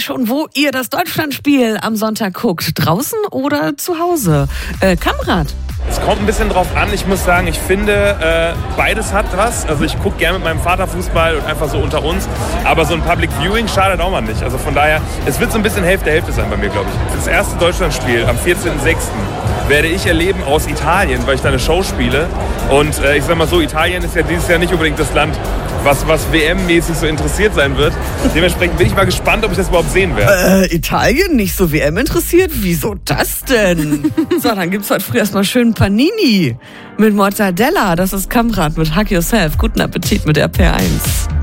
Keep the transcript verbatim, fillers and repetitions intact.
schon, wo ihr das Deutschlandspiel am Sonntag guckt? Draußen oder zu Hause? Äh, Kamrat? Es kommt ein bisschen drauf an. Ich muss sagen, ich finde, äh, beides hat was. Also ich gucke gerne mit meinem Vater Fußball und einfach so unter uns. Aber so ein Public Viewing schadet auch mal nicht. Also von daher, es wird so ein bisschen Hälfte-Hälfte sein bei mir, glaube ich. Das erste Deutschlandspiel am vierzehnten sechsten werde ich erleben aus Italien, weil ich da eine Show spiele. Und äh, ich sag mal so, Italien ist ja dieses Jahr nicht unbedingt das Land, was, was W M-mäßig so interessiert sein wird. Dementsprechend bin ich mal gespannt, ob ich das überhaupt sehen werde. Äh, Italien nicht so W M interessiert? Wieso das denn? So, dann gibt's heute früh erstmal schön Panini mit Mortadella. Das ist Kamrat mit Hug Yourself. Guten Appetit mit R P eins.